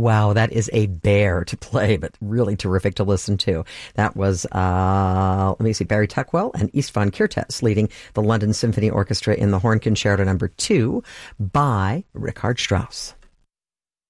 Wow, that is a bear to play, but really terrific to listen to. That was, let me see, Barry Tuckwell and Istvan Kirtes leading the London Symphony Orchestra in the Horn Concerto No. 2 by Richard Strauss.